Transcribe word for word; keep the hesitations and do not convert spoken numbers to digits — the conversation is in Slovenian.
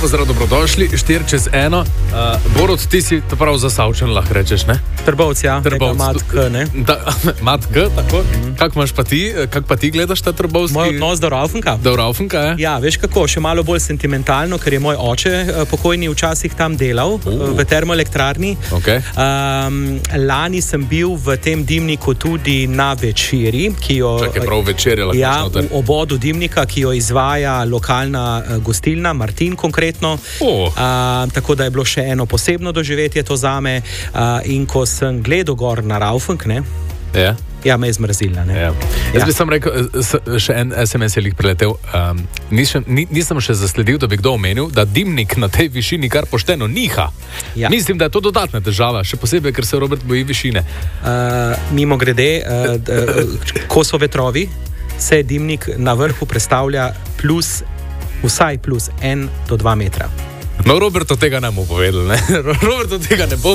pozdrav, dobrodošli, štiri čez eno. Uh, Borod, ti si to prav zasavčen, lahko rečeš, ne? Trbovc, ja. Trbovc. Mat G, ne? Da, Mat G, tako? Mm. Kako imaš pa ti, kako pa ti gledaš ta Trbovski? Moj odnos do Raufenka? Do Raufenka, ja? Ja, veš kako, še malo bolj sentimentalno, ker je moj oče pokojni včasih tam delal, uh. v termoelektrarni. Okay. Um, lani sem bil v tem dimniku tudi na večeri, ki jo... Čakaj, prav večerja lahko ja, noter. v obodu dimnika, ki jo izvaja lokalna uh, gostilna, Martin konkretno. Oh. Uh, tako da je bilo še eno posebno doživetje to zame. Uh, in ko sem gledal gor na Raufenk, ne? Ja. Ja, me je zmrzila, ne? Ja. Jaz ja. bi sam rekel, še en es em es je lik preletel. Um, nisem, nisem še zasledil, da bi kdo omenil, da dimnik na tej višini kar pošteno niha. Ja. Mislim, da je to dodatna težava, še posebej, ker se Robert boji višine. Uh, mimo grede, uh, ko so vetrovi, se dimnik na vrhu predstavlja plus, vsaj plus en do dva metra. No, Roberto tega ne bo povedal, ne? Roberto tega ne bo